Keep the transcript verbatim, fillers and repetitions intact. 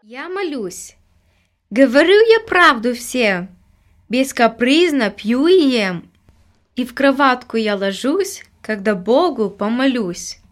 Я молюсь. Говорю я правду всем. Бескапризно пью и ем. И в кроватку я ложусь, когда Богу помолюсь.